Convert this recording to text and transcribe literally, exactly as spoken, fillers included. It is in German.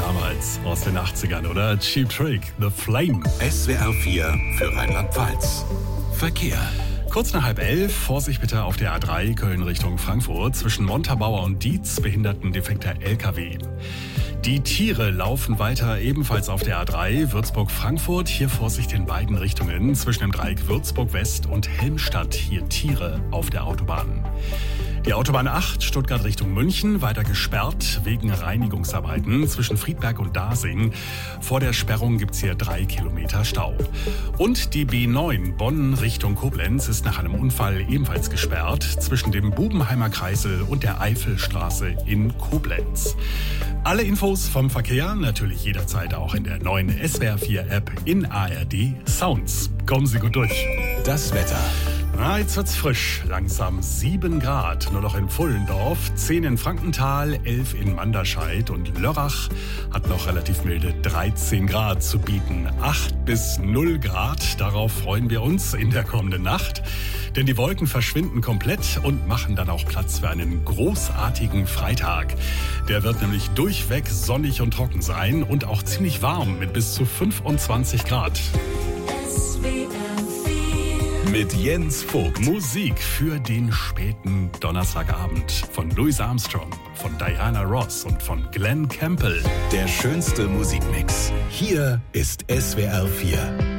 damals aus den achtzigern, oder? Cheap Trick, The Flame. S W R vier für Rheinland-Pfalz. Verkehr. Kurz nach halb elf, Vorsicht bitte auf der A drei Köln Richtung Frankfurt. Zwischen Montabaur und Dietz behindertendefekter L K W. Die Tiere laufen weiter ebenfalls auf der A drei Würzburg-Frankfurt. Hier Vorsicht in beiden Richtungen. Zwischen dem Dreieck Würzburg-West und Helmstadt. Hier Tiere auf der Autobahn. Die Autobahn acht, Stuttgart Richtung München, weiter gesperrt wegen Reinigungsarbeiten zwischen Friedberg und Dasing. Vor der Sperrung gibt's hier drei Kilometer Stau. Und die B neun, Bonn Richtung Koblenz, ist nach einem Unfall ebenfalls gesperrt zwischen dem Bubenheimer Kreisel und der Eifelstraße in Koblenz. Alle Infos vom Verkehr natürlich jederzeit auch in der neuen S W R vier App in A R D Sounds. Kommen Sie gut durch. Das Wetter. Na, jetzt wird's frisch. Langsam sieben Grad. Nur noch in Pfullendorf, zehn in Frankenthal, elf in Manderscheid und Lörrach hat noch relativ milde dreizehn Grad zu bieten. acht bis null Grad, darauf freuen wir uns in der kommenden Nacht. Denn die Wolken verschwinden komplett und machen dann auch Platz für einen großartigen Freitag. Der wird nämlich durchweg sonnig und trocken sein und auch ziemlich warm mit bis zu fünfundzwanzig Grad. Mit Jens Vogt. Musik für den späten Donnerstagabend von Louis Armstrong, von Diana Ross und von Glenn Campbell. Der schönste Musikmix. Hier ist S W R vier.